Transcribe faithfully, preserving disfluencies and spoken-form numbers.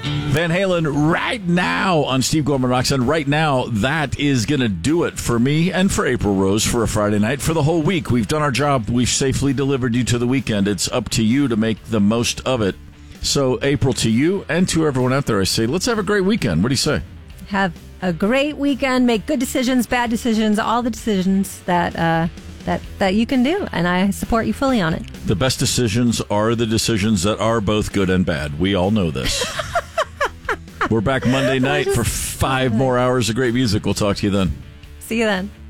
Van Halen right now on Steve Gorman Rocks. And right now, that is going to do it for me and for April Rose for a Friday night. For the whole week, we've done our job. We've safely delivered you to the weekend. It's up to you to make the most of it. So, April, to you and to everyone out there, I say, let's have a great weekend. What do you say? Have a great weekend. Make good decisions, bad decisions, all the decisions that uh, that that you can do. And I support you fully on it. The best decisions are the decisions that are both good and bad. We all know this. We're back Monday night for five more hours of great music. We'll talk to you then. See you then.